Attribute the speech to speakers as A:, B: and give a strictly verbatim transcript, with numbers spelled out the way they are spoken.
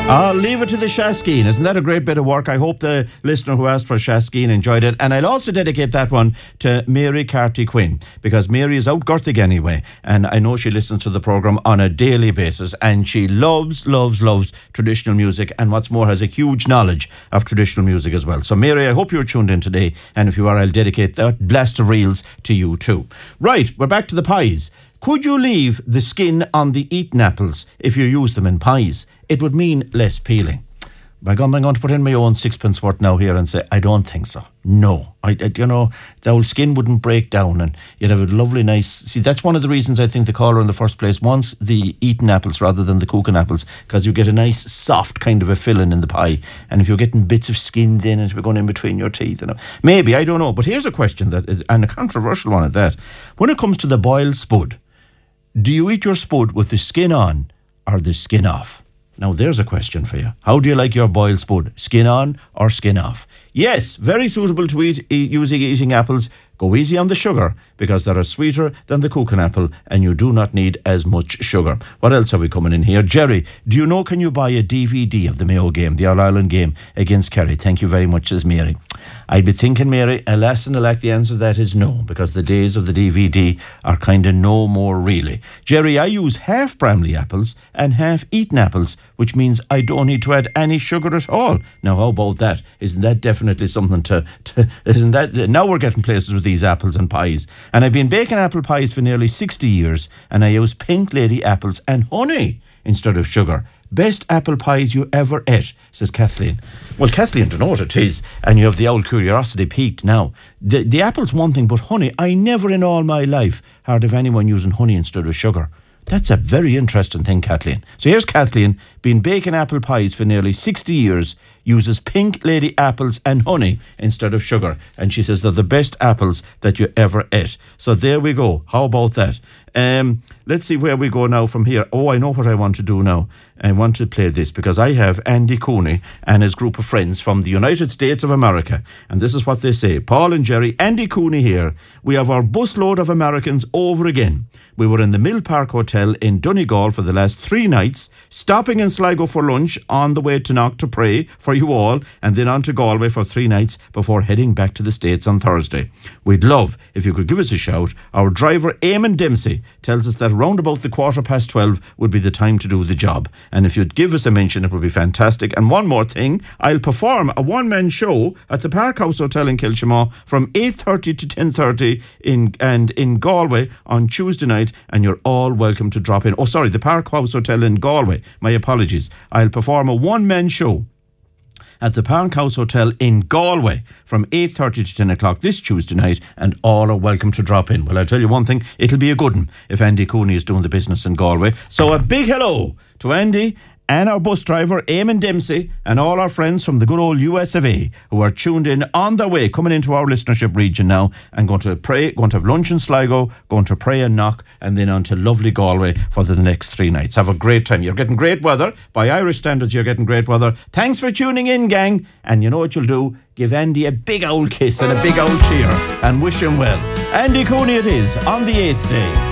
A: I'll leave it to the Shaskeen. Isn't that a great bit of work? I hope the listener who asked for Shaskeen enjoyed it. And I'll also dedicate that one to Mary Carty Quinn, because Mary is out Gortig anyway. And I know she listens to the programme on a daily basis. And she loves, loves, loves traditional music. And what's more, has a huge knowledge of traditional music as well. So Mary, I hope you're tuned in today. And if you are, I'll dedicate that blast of reels to you too. Right, we're back to the pies. Could you leave the skin on the eaten apples if you use them in pies? It would mean less peeling. By God, I'm going to put in my own sixpence worth now here and say, I don't think so. No. I, I, you know, the old skin wouldn't break down and you'd have a lovely, nice... See, that's one of the reasons I think the caller in the first place wants the eaten apples rather than the cooking apples, because you get a nice, soft kind of a filling in the pie. And if you're getting bits of skin then and we're going in between your teeth, you know, maybe, I don't know. But here's a question, that is, and a controversial one at that. When it comes to the boiled spud, do you eat your spud with the skin on or the skin off? Now, there's a question for you. How do you like your boiled spud? Skin on or skin off? Yes, very suitable to eat e- using eating apples. Go easy on the sugar, because they are sweeter than the cooking apple and you do not need as much sugar. What else are we coming in here? Jerry, do you know, can you buy a D V D of the Mayo game, the All Ireland game against Kerry? Thank you very much, says Mary. I'd be thinking, Mary, alas and alack, the answer to that is no, because the days of the D V D are kind of no more really. Jerry, I use half Bramley apples and half eaten apples, which means I don't need to add any sugar at all. Now, how about that? Isn't that definitely something to, to isn't that, now we're getting places with these apples and pies. And I've been baking apple pies for nearly sixty years, and I use Pink Lady apples and honey instead of sugar. Best apple pies you ever ate, says Kathleen. Well, Kathleen, don't know what it is, and you have the old curiosity peaked now. The, the apple's one thing, but honey, I never in all my life heard of anyone using honey instead of sugar. That's a very interesting thing, Kathleen. So here's Kathleen, been baking apple pies for nearly sixty years, uses Pink Lady apples and honey instead of sugar. And she says they're the best apples that you ever ate. So there we go. How about that? Um, let's see where we go now from here. Oh, I know what I want to do now. I want to play this because I have Andy Cooney and his group of friends from the United States of America. And this is what they say. Paul and Jerry, Andy Cooney here. We have our busload of Americans over again. We were in the Mill Park Hotel in Donegal for the last three nights, stopping in Sligo for lunch, on the way to Knock to pray for you all, and then on to Galway for three nights before heading back to the States on Thursday. We'd love if you could give us a shout. Our driver, Eamon Dempsey, tells us that round about the quarter past twelve would be the time to do the job. And if you'd give us a mention, it would be fantastic. And one more thing, I'll perform a one-man show at the Park House Hotel in Kilshamaugh from eight thirty to ten thirty in, and in Galway on Tuesday night, and you're all welcome to drop in. Oh, sorry, the Park House Hotel in Galway. My apologies. I'll perform a one-man show at the Park House Hotel in Galway from eight thirty to ten o'clock this Tuesday night, and all are welcome to drop in. Well, I'll tell you one thing, it'll be a good one if Andy Cooney is doing the business in Galway. So a big hello to Andy and our bus driver, Eamon Dempsey, and all our friends from the good old U S of A who are tuned in on their way, coming into our listenership region now, and going to pray, going to have lunch in Sligo, going to pray and Knock, and then on to lovely Galway for the next three nights. Have a great time. You're getting great weather. By Irish standards, you're getting great weather. Thanks for tuning in, gang. And you know what you'll do? Give Andy a big old kiss and a big old cheer and wish him well. Andy Cooney it is on the eighth day.